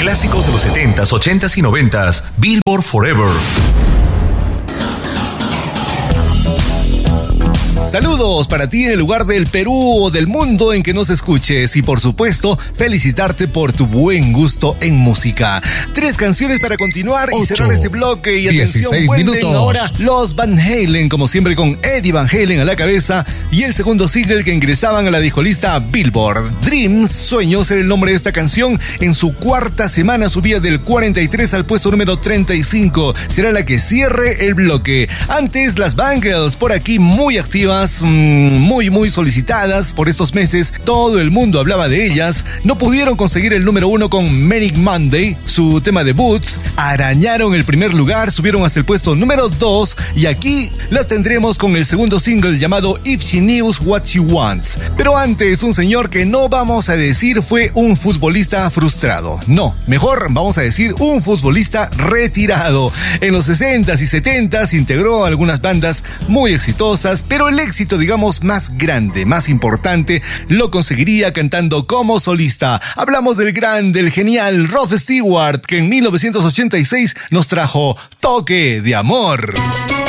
Clásicos de los 70s, 80s y 90s. Billboard Forever. Saludos para ti en el lugar del Perú o del mundo en que nos escuches y por supuesto felicitarte por tu buen gusto en música. 3 canciones para continuar y cerrar este bloque y atención, 16 minutos. Ahora los Van Halen, como siempre con Eddie Van Halen a la cabeza y el segundo single que ingresaban a la discolista Billboard. Dreams, Sueños era el nombre de esta canción. En su 4ª semana subía del 43 al puesto número 35. Será la que cierre el bloque. Antes las Bangles por aquí muy activas, muy solicitadas por estos meses. Todo el mundo hablaba de ellas. No pudieron conseguir el número 1 con Manic Monday, su tema debut. Arañaron el primer lugar, subieron hasta el puesto número 2 y aquí las tendremos con el segundo single llamado If She Knew What She Wants. Pero antes, un señor que no vamos a decir fue un futbolista frustrado. No, mejor vamos a decir un futbolista retirado. En los 60s y 70s integró algunas bandas muy exitosas, pero el éxito, digamos, más grande, más importante, lo conseguiría cantando como solista. Hablamos del grande, el genial Rod Stewart, que en 1986 nos trajo Toque de Amor.